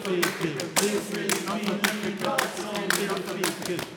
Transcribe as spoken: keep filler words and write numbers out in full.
feel good. This really feel like a God song, it don't feel good.